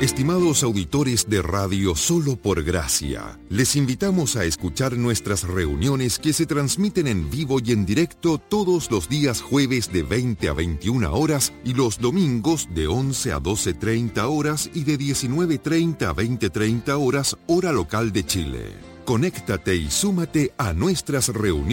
Estimados auditores de radio Solo por Gracia, les invitamos a escuchar nuestras reuniones que se transmiten en vivo y en directo todos los días jueves de 20 a 21 horas y los domingos de 11 a 12:30 horas y de 19:30 a 20:30 horas, hora local de Chile. Conéctate y súmate a nuestras reuniones